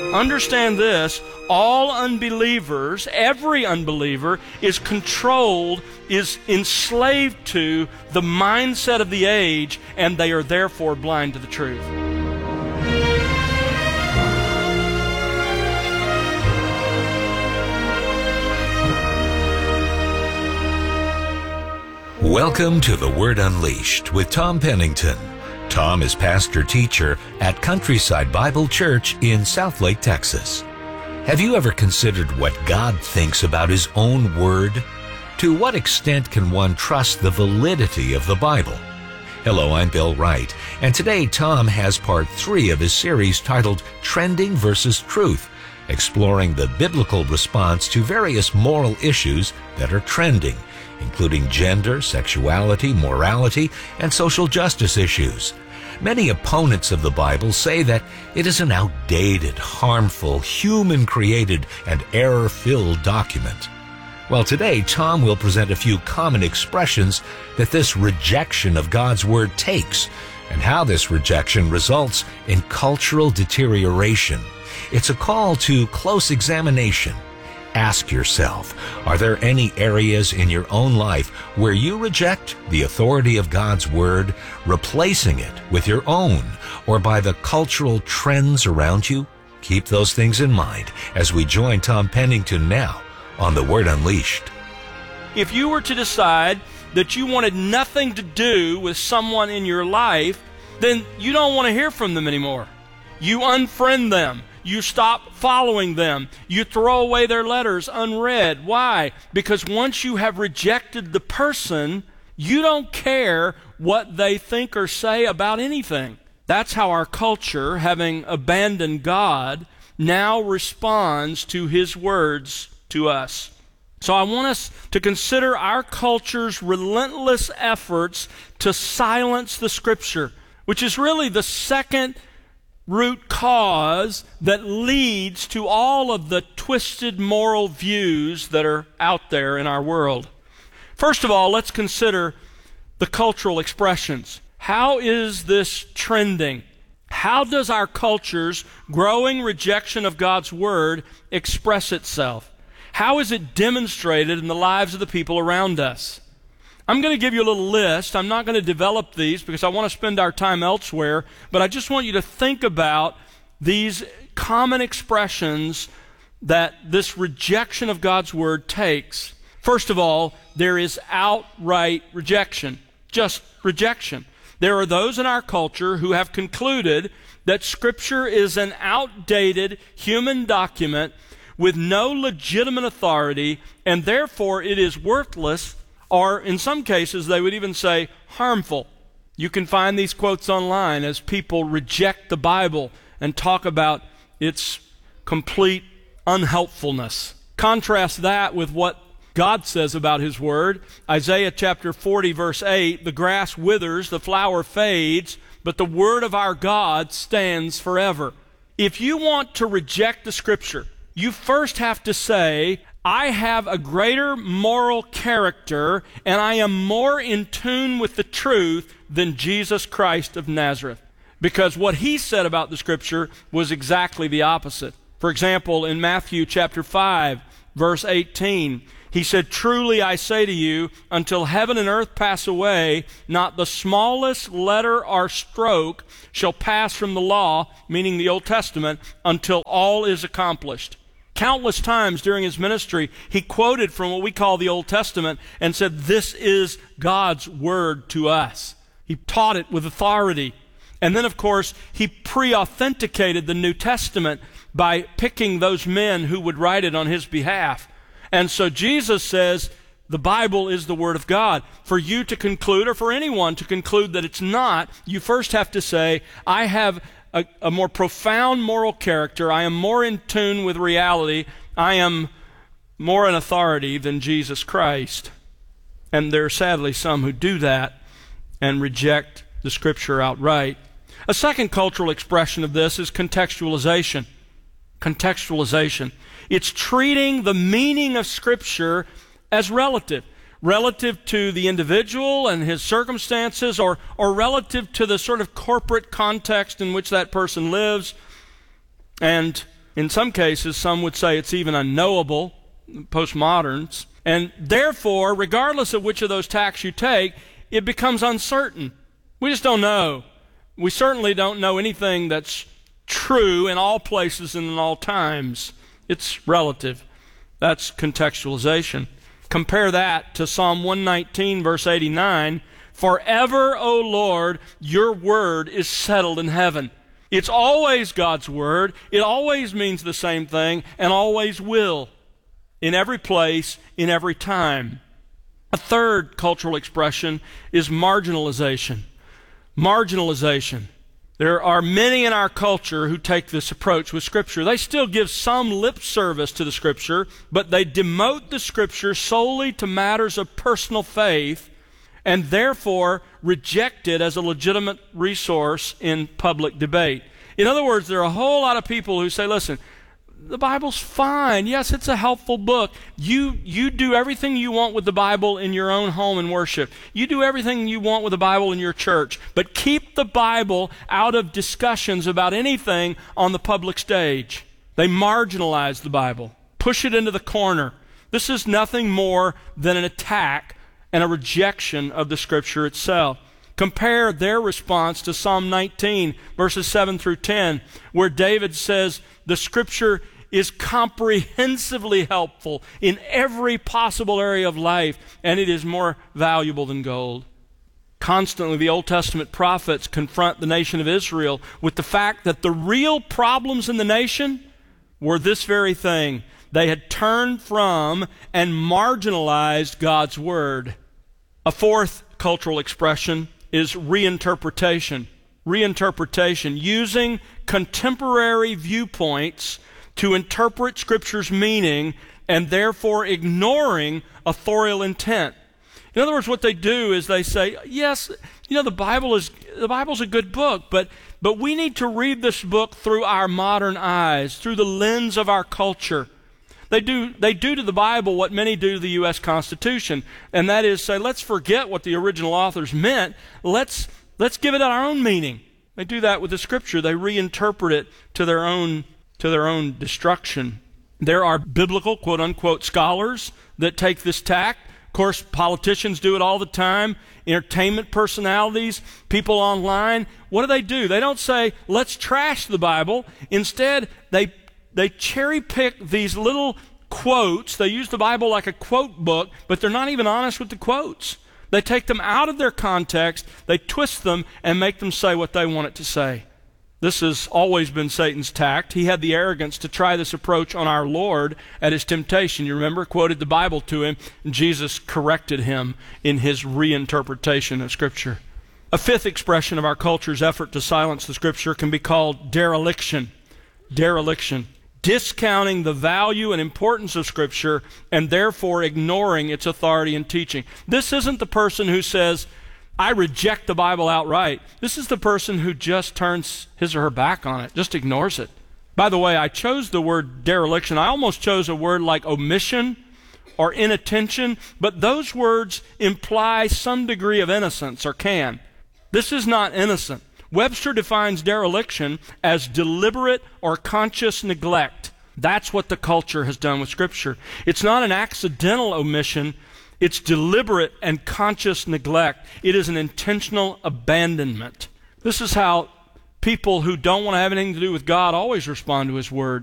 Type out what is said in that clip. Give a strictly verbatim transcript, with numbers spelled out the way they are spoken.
Understand this, all unbelievers, every unbeliever is controlled, is enslaved to the mindset of the age, and they are therefore blind to the truth. Welcome to The Word Unleashed with Tom Pennington. Tom is pastor-teacher at Countryside Bible Church in Southlake, Texas. Have you ever considered what God thinks about His own Word? To what extent can one trust the validity of the Bible? Hello, I'm Bill Wright, and today Tom has part three of his series titled Trending versus Truth, exploring the biblical response to various moral issues that are trending, including gender, sexuality, morality, and social justice issues. Many opponents of the Bible say that it is an outdated, harmful, human-created, and error-filled document. Well, today, Tom will present a few common expressions that this rejection of God's Word takes, and how this rejection results in cultural deterioration. It's a call to close examination. Ask yourself, are there any areas in your own life where you reject the authority of God's Word, replacing it with your own, or by the cultural trends around you? Keep those things in mind as we join Tom Pennington now on The Word Unleashed. If you were to decide that you wanted nothing to do with someone in your life, then you don't want to hear from them anymore. You unfriend them. You stop following them. You throw away their letters unread. Why? Because once you have rejected the person, you don't care what they think or say about anything. That's how our culture, having abandoned God, now responds to His words to us. So I want us to consider our culture's relentless efforts to silence the Scripture, which is really the second root cause that leads to all of the twisted moral views that are out there in our world. First of all, let's consider the cultural expressions. How is this trending? How does our culture's growing rejection of God's Word express itself? How is it demonstrated in the lives of the people around us? I'm going to give you a little list. I'm not going to develop these because I want to spend our time elsewhere, but I just want you to think about these common expressions that this rejection of God's Word takes. First of all, there is outright rejection, just rejection. There are those in our culture who have concluded that Scripture is an outdated human document with no legitimate authority, and therefore it is worthless, or in some cases they would even say harmful. You can find these quotes online as people reject the Bible and talk about its complete unhelpfulness. Contrast that with what God says about His Word. Isaiah chapter forty verse eight, the grass withers, the flower fades, but the Word of our God stands forever. If you want to reject the Scripture, you first have to say, I have a greater moral character and I am more in tune with the truth than Jesus Christ of Nazareth. Because what He said about the Scripture was exactly the opposite. For example, in Matthew chapter five, verse eighteen, He said, truly I say to you, until heaven and earth pass away, not the smallest letter or stroke shall pass from the law, meaning the Old Testament, until all is accomplished. Countless times during His ministry, He quoted from what we call the Old Testament and said, this is God's Word to us. He taught it with authority. And then, of course, He pre-authenticated the New Testament by picking those men who would write it on His behalf. And so Jesus says, the Bible is the Word of God. For you to conclude, or for anyone to conclude that it's not, you first have to say, I have A, a more profound moral character. I am more in tune with reality. I am more an authority than Jesus Christ. And there are sadly some who do that and reject the Scripture outright. A second cultural expression of this is contextualization. Contextualization. It's treating the meaning of Scripture as relative. Relative to the individual and his circumstances, or, or relative to the sort of corporate context in which that person lives. And In some cases, some would say it's even unknowable, postmoderns. And therefore, regardless of which of those tacks you take, it becomes uncertain. We just don't know. We certainly don't know anything that's true in all places and in all times. It's relative. That's contextualization. Compare that to Psalm one nineteen, verse eighty-nine. Forever, O Lord, your word is settled in heaven. It's always God's word. It always means the same thing and always will. In every place, in every time. A third cultural expression is marginalization. Marginalization. There are many in our culture who take this approach with Scripture. They still give some lip service to the Scripture, but they demote the Scripture solely to matters of personal faith and therefore reject it as a legitimate resource in public debate. In other words, there are a whole lot of people who say, listen, the Bible's fine. Yes, it's a helpful book. You you do everything you want with the Bible in your own home and worship. You do everything you want with the Bible in your church. But keep the Bible out of discussions about anything on the public stage. They marginalize the Bible, push it into the corner. This is nothing more than an attack and a rejection of the Scripture itself. Compare their response to Psalm nineteen, verses seven through ten, where David says, the Scripture is comprehensively helpful in every possible area of life, and it is more valuable than gold. Constantly, the Old Testament prophets confront the nation of Israel with the fact that the real problems in the nation were this very thing. They had turned from and marginalized God's Word. A fourth cultural expression is reinterpretation. Reinterpretation, using contemporary viewpoints to interpret Scripture's meaning and therefore ignoring authorial intent. In other words, what they do is they say, yes, you know, the Bible is the Bible's a good book, but but we need to read this book through our modern eyes, through the lens of our culture. They do they do to the Bible what many do to the U S Constitution, and that is say, let's forget what the original authors meant. Let's let's give it our own meaning. They do that with the Scripture. They reinterpret it to their own to their own destruction. There are biblical, quote-unquote, scholars that take this tack. Of course, politicians do it all the time. Entertainment personalities, people online. What do they do? They don't say, let's trash the Bible. Instead, they they cherry-pick these little quotes. They use the Bible like a quote book, but they're not even honest with the quotes. They take them out of their context, they twist them, and make them say what they want it to say. This has always been Satan's tact. He had the arrogance to try this approach on our Lord at his temptation. You remember, quoted the Bible to him, and Jesus corrected him in his reinterpretation of Scripture. A fifth expression of our culture's effort to silence the Scripture can be called dereliction. Dereliction. Discounting the value and importance of Scripture and therefore ignoring its authority and teaching. This isn't the person who says, I reject the Bible outright. This is the person who just turns his or her back on it, just ignores it. By the way, I chose the word dereliction. I almost chose a word like omission or inattention, but those words imply some degree of innocence, or can. This is not innocent. Webster defines dereliction as deliberate or conscious neglect. That's what the culture has done with Scripture. It's not an accidental omission. It's deliberate and conscious neglect. It is an intentional abandonment. This is how people who don't want to have anything to do with God always respond to His Word.